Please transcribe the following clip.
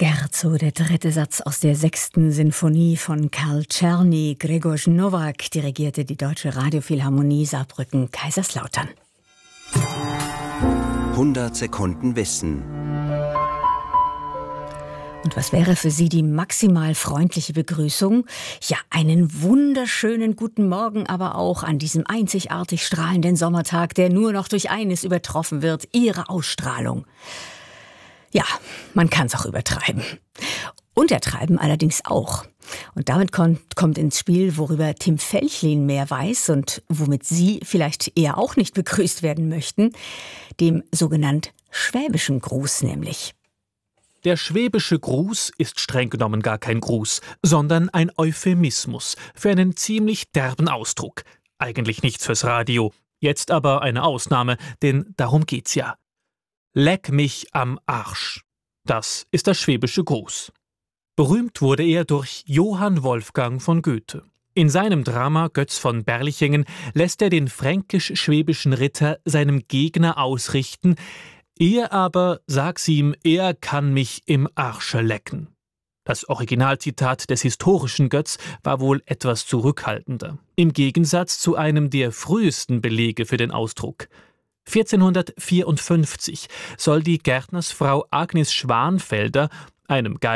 Scherzo, der dritte Satz aus der 6. Sinfonie von Karl Czerny. Gregor Nowak dirigierte die Deutsche Radiophilharmonie Saarbrücken-Kaiserslautern. 100 Sekunden Wissen. Und was wäre für Sie die maximal freundliche Begrüßung? Ja, einen wunderschönen guten Morgen, aber auch an diesem einzigartig strahlenden Sommertag, der nur noch durch eines übertroffen wird, Ihre Ausstrahlung. Ja, man kann es auch übertreiben. Untertreiben allerdings auch. Und damit kommt ins Spiel, worüber Tim Felchlin mehr weiß und womit Sie vielleicht eher auch nicht begrüßt werden möchten, dem sogenannten schwäbischen Gruß nämlich. Der schwäbische Gruß ist streng genommen gar kein Gruß, sondern ein Euphemismus für einen ziemlich derben Ausdruck. Eigentlich nichts fürs Radio, jetzt aber eine Ausnahme, denn darum geht's ja. Leck mich am Arsch. Das ist der schwäbische Gruß. Berühmt wurde er durch Johann Wolfgang von Goethe. In seinem Drama Götz von Berlichingen lässt er den fränkisch-schwäbischen Ritter seinem Gegner ausrichten: Er aber, sag's ihm, er kann mich im Arsche lecken. Das Originalzitat des historischen Götz war wohl etwas zurückhaltender, im Gegensatz zu einem der frühesten Belege für den Ausdruck. 1454 soll die Gärtnersfrau Agnes Schwanfelder einem